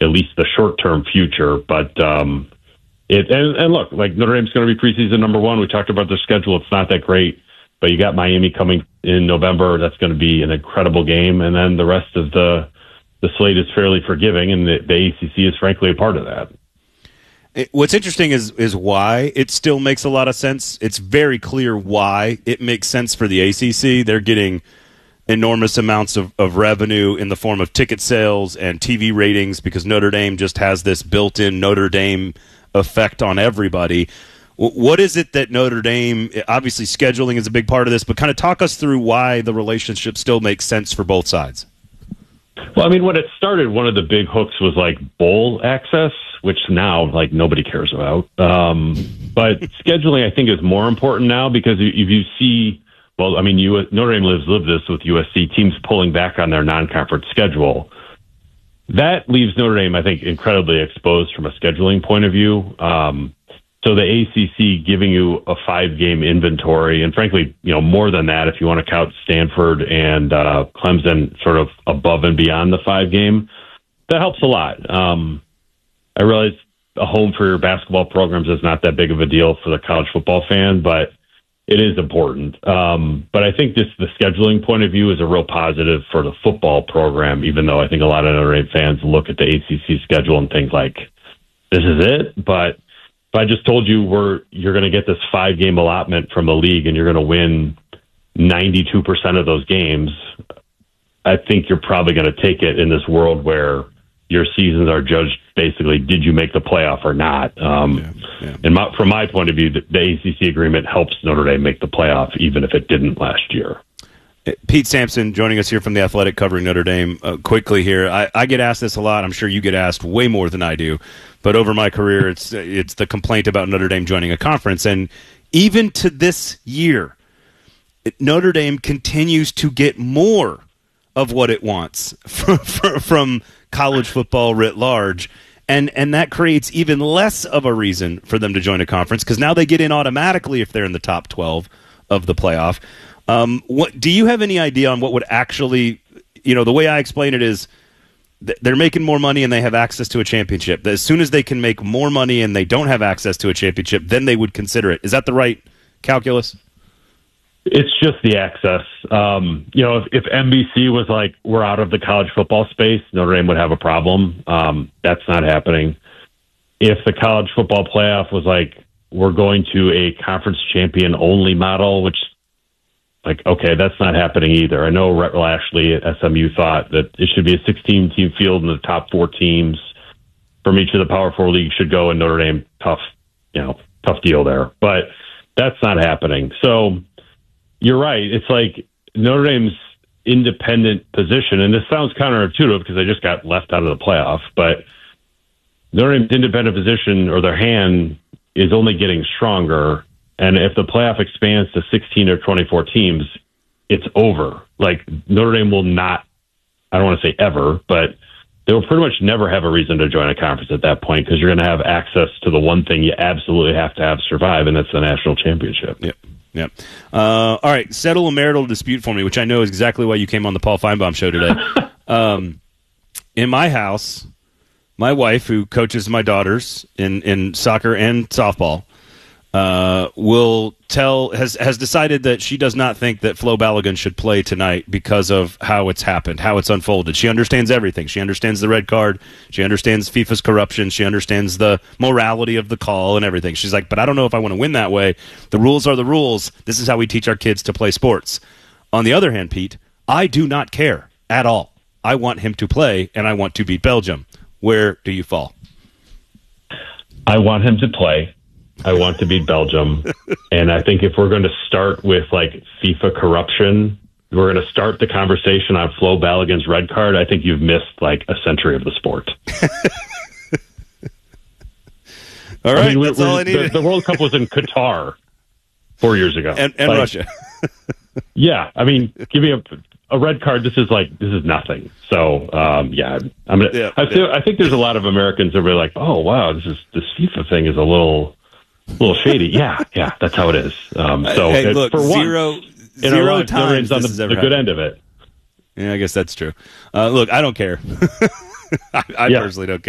at least the short-term future. But and look, like Notre Dame's going to be preseason number one. We talked about their schedule. It's not that great, but you got Miami coming in November. That's going to be an incredible game. And then the rest of the slate is fairly forgiving, and the ACC is frankly a part of that. What's interesting is why it still makes a lot of sense. It's very clear why it makes sense for the ACC. They're getting enormous amounts of revenue in the form of ticket sales and TV ratings because Notre Dame just has this built-in Notre Dame effect on everybody. What is it that Notre Dame, obviously scheduling is a big part of this, but kind of talk us through why the relationship still makes sense for both sides. Well, I mean, when it started, one of the big hooks was like bowl access, which now like nobody cares about. But scheduling, I think, is more important now because if you see, well, I mean, Notre Dame lived this with USC teams pulling back on their non-conference schedule. That leaves Notre Dame, I think, incredibly exposed from a scheduling point of view. So the ACC giving you a 5-game inventory, and frankly, more than that, if you want to count Stanford and Clemson sort of above and beyond the 5-game, that helps a lot. I realize a home for your basketball programs is not that big of a deal for the college football fan, but it is important. But I think the scheduling point of view is a real positive for the football program, even though I think a lot of Notre Dame fans look at the ACC schedule and think like, this is it? But if I just told you you're going to get this 5-game allotment from the league and you're going to win 92% of those games, I think you're probably going to take it in this world where your seasons are judged basically, did you make the playoff or not? And from my point of view, the ACC agreement helps Notre Dame make the playoff, even if it didn't last year. Pete Sampson joining us here from The Athletic, covering Notre Dame. Quickly here, I get asked this a lot. I'm sure you get asked way more than I do. But over my career, it's the complaint about Notre Dame joining a conference. And even to this year, Notre Dame continues to get more of what it wants from college football writ large. And that creates even less of a reason for them to join a conference because now they get in automatically if they're in the top 12 of the playoff. What do you have any idea on what would actually, the way I explain it is they're making more money and they have access to a championship. As soon as they can make more money and they don't have access to a championship, then they would consider it. Is that the right calculus? It's just the access. If NBC was like, we're out of the college football space, Notre Dame would have a problem. That's not happening. If the college football playoff was like, we're going to a conference champion only model, which okay, that's not happening either. I know Rhett Lashley at SMU thought that it should be a 16-team field and the top 4 teams from each of the Power 4 leagues should go, and Notre Dame, tough deal there. But that's not happening. So you're right. It's like Notre Dame's independent position, and this sounds counterintuitive because they just got left out of the playoff, but Notre Dame's independent position or their hand is only getting stronger. And if the playoff expands to 16 or 24 teams, it's over. Like Notre Dame will not, I don't want to say ever, but they will pretty much never have a reason to join a conference at that point because you're going to have access to the one thing you absolutely have to have survive, and that's the national championship. Yep. All right, settle a marital dispute for me, which I know is exactly why you came on the Paul Feinbaum show today. In my house, my wife, who coaches my daughters in soccer and softball, has decided that she does not think that Flo Balogun should play tonight because of how it's happened, how it's unfolded. She understands everything. She understands the red card. She understands FIFA's corruption. She understands the morality of the call and everything. She's like, but I don't know if I want to win that way. The rules are the rules. This is how we teach our kids to play sports. On the other hand, Pete, I do not care at all. I want him to play, and I want to beat Belgium. Where do you fall? I want him to play. I want to beat Belgium. And I think if we're going to start with like FIFA corruption, we're going to start the conversation on Flo Balogun's red card. I think you've missed like a century of the sport. All right. That's all I needed. The World Cup was in Qatar 4 years ago. And Russia. Yeah. I mean, give me a red card. This is nothing. So, I think there's a lot of Americans that are like, oh, wow, this FIFA thing is a little shady. Yeah, that's how it is. Hey, look, for zero times on this has ever the good happened. end of it. Yeah, I guess that's true. Look, I don't care. I personally don't care.